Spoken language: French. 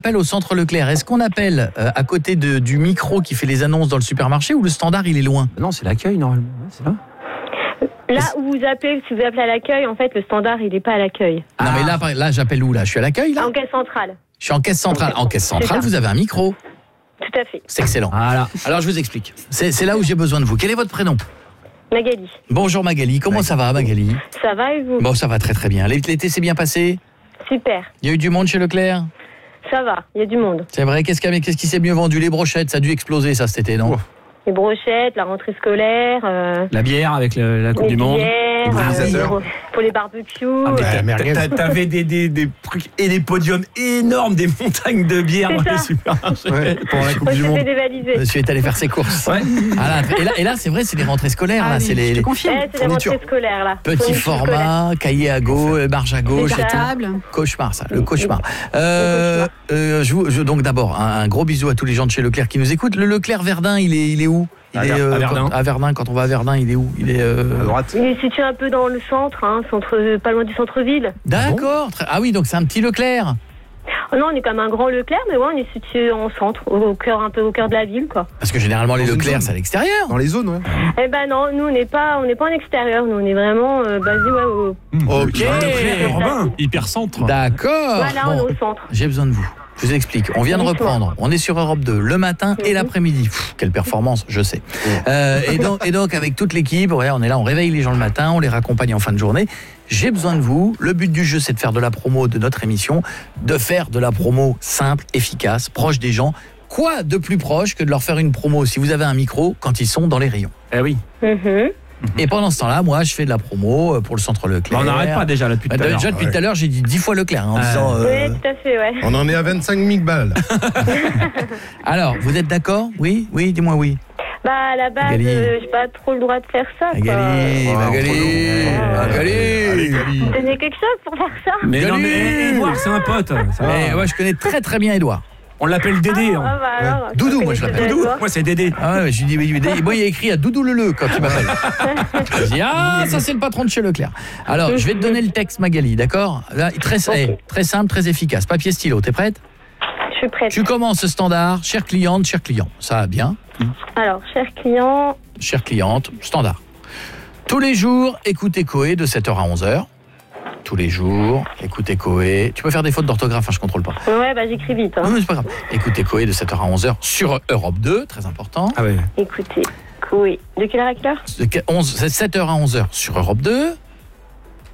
Appelle au centre Leclerc. Est-ce qu'on appelle à côté du micro qui fait les annonces dans le supermarché ou le standard il est loin? Non, c'est l'accueil normalement, c'est là. Là où vous appelez, si vous appelez à l'accueil, en fait, le standard, il n'est pas à l'accueil. Non mais là j'appelle où là? Je suis à l'accueil là? En caisse centrale. Je suis en caisse centrale. En caisse centrale, vous avez un micro. Tout à fait. C'est excellent. Voilà. Alors je vous explique. C'est là où j'ai besoin de vous. Quel est votre prénom? Magali. Bonjour Magali. Comment ça va Magali? Ça va et vous? Bon, ça va très très bien. L'été s'est bien passé? Super. Il y a eu du monde chez Leclerc? Ça va, il y a du monde. C'est vrai, qu'est-ce qui s'est mieux vendu? Les brochettes, ça a dû exploser ça cet été, non? Les brochettes, la rentrée scolaire, La bière avec la Coupe les du Monde. bières, pour les barbecues. T'avais des trucs et des podiums énormes, des montagnes de bière C'est dans ça. les supermarchés pour la Coupe Moi, du je Monde. fais dévaliser. Monsieur est allé faire ses courses. Ouais. Ah là, et là c'est vrai, c'est les rentrées scolaires. là, c'est les C'est la rentrée scolaire, là. petits Fourniture scolaire. formats, cahiers à gauche, marge à gauche. C'est ça. Table. Cauchemar, ça, le cauchemar. Donc d'abord, un gros bisou à tous les gens de chez Leclerc qui nous écoutent. Le Leclerc Verdun, il est où? À Verdun. À Verdun, quand on va à Verdun, il est où? Il est À droite. Il est situé un peu dans le centre, pas loin du centre-ville. D'accord. Ah oui, donc c'est un petit Leclerc. Oh non, on est comme un grand Leclerc, mais ouais, on est situé en centre, un peu au cœur de la ville, quoi. Parce que généralement les Dans une Leclerc, zone. c'est à l'extérieur. Dans les zones, ouais. Eh ben non, nous on n'est pas en extérieur, nous on est vraiment basé au. Ok. Urbain, hyper centre. D'accord. Voilà, on est Bon, au centre. j'ai besoin de vous. Je vous explique. On vient de reprendre. On est sur Europe 2 le matin et l'après-midi. Quelle performance, je sais. Et donc avec toute l'équipe, ouais, on est là, on réveille les gens le matin, on les raccompagne en fin de journée. J'ai besoin de vous. Le but du jeu, c'est de faire de la promo de notre émission, de faire de la promo simple, efficace, proche des gens. Quoi de plus proche que de leur faire une promo si vous avez un micro quand ils sont dans les rayons? Eh oui. Et pendant ce temps-là, moi, je fais de la promo pour le centre Leclerc. On n'arrête pas déjà là depuis tout à l'heure. Déjà depuis tout à l'heure, j'ai dit 10 fois Leclerc en disant. Oui, tout à fait, ouais. On en est à 25 000 balles. Alors, vous êtes d'accord? Oui, dis-moi oui. Bah à la base, Magali. j'ai pas trop le droit de faire ça, quoi. Magali. Vous donnez quelque chose pour faire ça? Mais non, Salut. mais Edouard, c'est un pote. Moi, je connais très très bien Edouard. On l'appelle Dédé. hein. Alors, Doudou, moi, je l'appelle. Doudou. Moi, c'est Dédé. Ah ouais, je lui dis, moi, il a écrit à Doudou Leleu quand il m'appelle. Je dis, ça c'est le patron de chez Leclerc. Alors, je vais te donner le texte, Magali, d'accord? Là, très simple, très efficace. Papier, stylo, t'es prête? Je suis prête. Tu commences standard, chère cliente, cher client. Ça va bien. Alors, cher client, Chère cliente, standard. Tous les jours, écoutez Coé de 7h à 11h. Tous les jours, écoutez Coé. Tu peux faire des fautes d'orthographe, je contrôle pas. ouais, bah j'écris vite. Non, mais c'est pas grave. Écoutez Coé de 7h à 11h sur Europe 2, très important. Ah ouais. Écoutez, oui. De quelle heure à quelle heure? 7h à 11h sur Europe 2.